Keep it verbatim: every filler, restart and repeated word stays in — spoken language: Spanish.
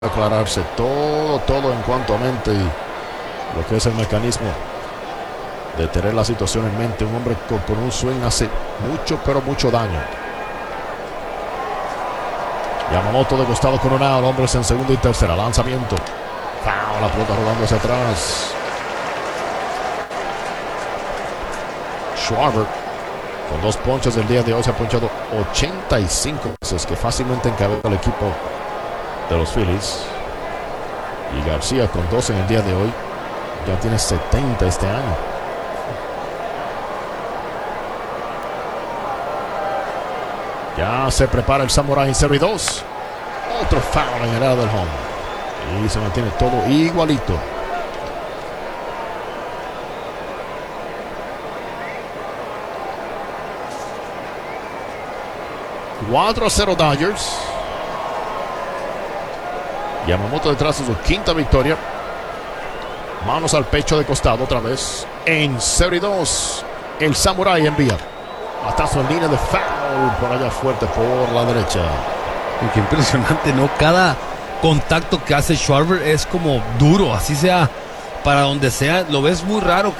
aclararse todo, todo en cuanto a mente y lo que es el mecanismo de tener la situación en mente. Un hombre con, con un swing hace mucho, pero mucho daño. Yamamoto de costado con un out, hombres en segunda y tercera. Lanzamiento. Foul, la pelota rodando hacia atrás. Schwarber con dos ponches del día de hoy se ha ponchado ochenta y cinco veces, que fácilmente encabeza el equipo de los Phillies. Y García con dos en el día de hoy ya tiene setenta este año. Ya se prepara el Samurai en cero y dos. Otro foul en el área del home y se mantiene todo igualito. cuatro a cero Dodgers. Yamamoto detrás de su quinta victoria. Manos al pecho de costado otra vez. En cero y dos. El Samurai envía batazo en línea de foul por allá fuerte por la derecha. Y qué impresionante, ¿no? Cada contacto que hace Schwarber es como duro, así sea para donde sea. Lo ves muy raro que